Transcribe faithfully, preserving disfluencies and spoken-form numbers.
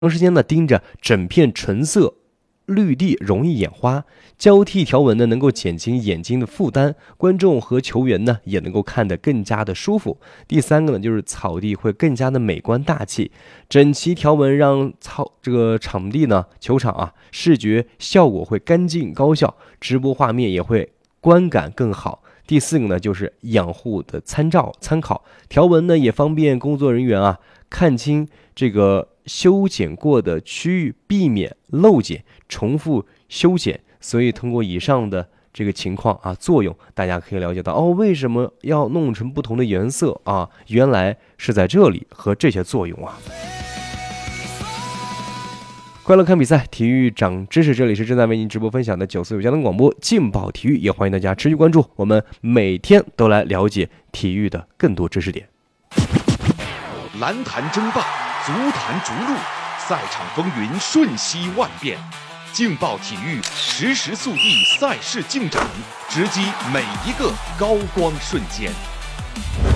长时间呢盯着整片纯色绿地容易眼花，交替条纹呢能够减轻眼睛的负担，观众和球员呢也能够看得更加的舒服。第三个呢就是草地会更加的美观大气，整齐条纹让草这个场地呢球场啊视觉效果会干净高效，直播画面也会观感更好。第四个呢就是养护的参照参考，条纹呢也方便工作人员啊看清这个修剪过的区域，避免漏剪重复修剪。所以通过以上的这个情况啊作用，大家可以了解到哦，为什么要弄成不同的颜色啊？原来是在这里和这些作用啊。快乐看比赛，体育长知识，这里是正在为您直播分享的九四九交通广播劲爆体育，也欢迎大家持续关注，我们每天都来了解体育的更多知识点。 篮坛争霸，足坛逐鹿，赛场风云瞬息万变，劲爆体育实时速递赛事进展，直击每一个高光瞬间。